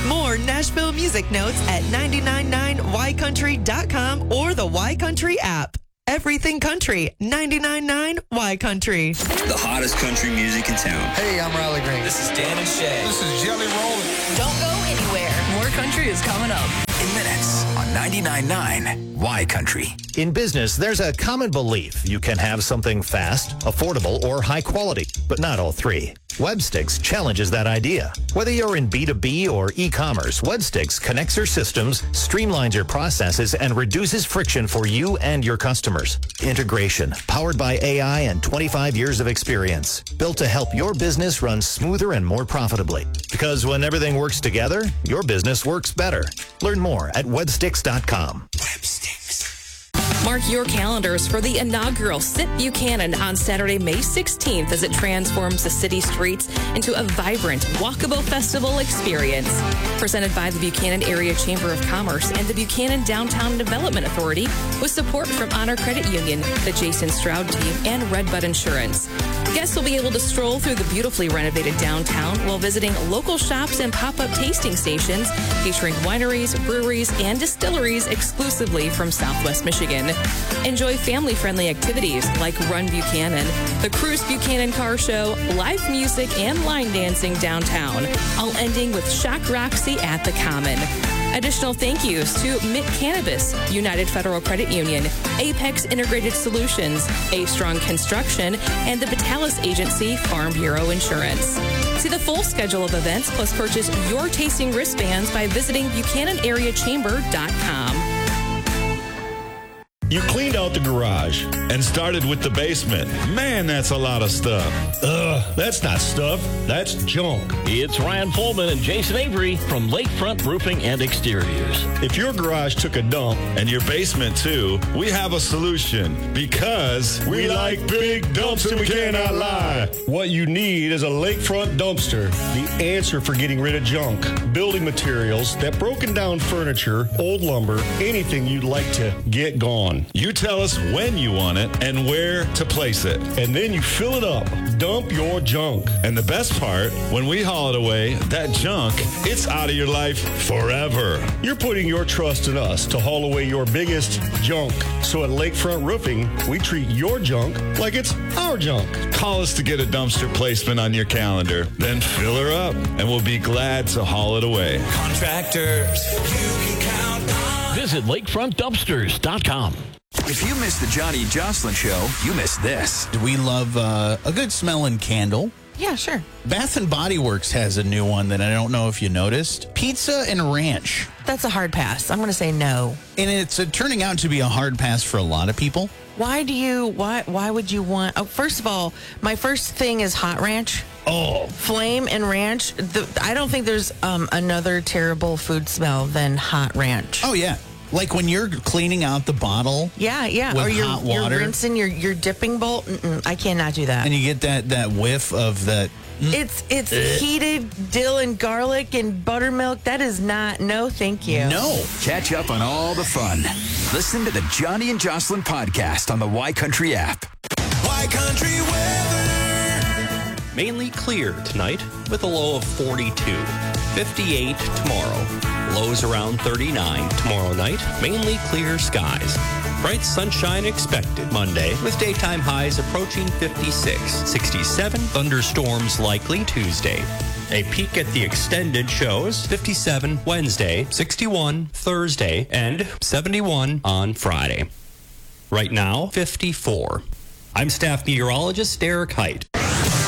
More Nashville music notes at 999ycountry.com or the Y Country app. Everything country, 99.9 Country. The hottest country music in town. Hey, I'm Riley Green. This is Dan and Shay. This is Jelly Roll. Don't go anywhere. More country is coming up. In minutes on 99.9 Y Country. In business, there's a common belief you can have something fast, affordable, or high quality, but not all three. Webstix challenges that idea. Whether you're in B2B or e-commerce, Webstix connects your systems, streamlines your processes, and reduces friction for you and your customers. Integration, powered by AI and 25 years of experience. Built to help your business run smoother and more profitably. Because when everything works together, your business works better. Learn more at webstix.com. Mark your calendars for the inaugural Sit Buchanan on Saturday, May 16th as it transforms the city streets into a vibrant, walkable festival experience. Presented by the Buchanan Area Chamber of Commerce and the Buchanan Downtown Development Authority with support from Honor Credit Union, the Jason Stroud team, and Redbud Insurance. Guests will be able to stroll through the beautifully renovated downtown while visiting local shops and pop-up tasting stations featuring wineries, breweries, and distilleries exclusively from Southwest Michigan. Enjoy family-friendly activities like Run Buchanan, the Cruise Buchanan Car Show, live music, and line dancing downtown, all ending with Shock Roxy at the Common. Additional thank yous to Mitt Cannabis, United Federal Credit Union, Apex Integrated Solutions, A-Strong Construction, and the Vitalis Agency Farm Bureau Insurance. See the full schedule of events plus purchase your tasting wristbands by visiting BuchananAreaChamber.com. You cleaned out the garage and started with the basement. Man, that's a lot of stuff. That's not stuff. That's junk. It's Ryan Pullman and Jason Avery from Lakefront Roofing and Exteriors. If your garage took a dump and your basement too, we have a solution because we like big dumps and we cannot lie. What you need is a lakefront dumpster, the answer for getting rid of junk, building materials, that broken down furniture, old lumber, anything you'd like to get gone. You tell us when you want it and where to place it. And then you fill it up. Dump your junk. And the best part, when we haul it away, that junk, it's out of your life forever. You're putting your trust in us to haul away your biggest junk. So at Lakefront Roofing, we treat your junk like it's our junk. Call us to get a dumpster placement on your calendar. Then fill her up, and we'll be glad to haul it away. Contractors you can count on. Visit lakefrontdumpsters.com. If you missed the Johnny and Jocelyn show, you missed this. We love a good smelling candle. Yeah, sure. Bath & Body Works has a new one that I don't know if you noticed. Pizza and Ranch. That's a hard pass. I'm going to say no. And it's turning out to be a hard pass for a lot of people. Why would you want... Oh, first of all, my first thing is Hot Ranch. Oh. Flame and Ranch. I don't think there's another terrible food smell than Hot Ranch. Oh, yeah. Like when you're cleaning out the bottle. Yeah. With or hot water. You're rinsing your dipping bowl. I cannot do that. And you get that whiff of that. It's heated dill and garlic and buttermilk. That is not, no, thank you. No. Catch up on all the fun. Listen to the Johnny and Jocelyn podcast on the Y Country app. Y Country weather. Mainly clear tonight with a low of 42. 58 tomorrow. Lows around 39 tomorrow night. Mainly clear skies. Bright sunshine expected Monday with daytime highs approaching 56. 67 thunderstorms likely Tuesday. A peek at the extended shows 57 Wednesday, 61 Thursday, and 71 on Friday. Right now, 54. I'm staff meteorologist Derek Height.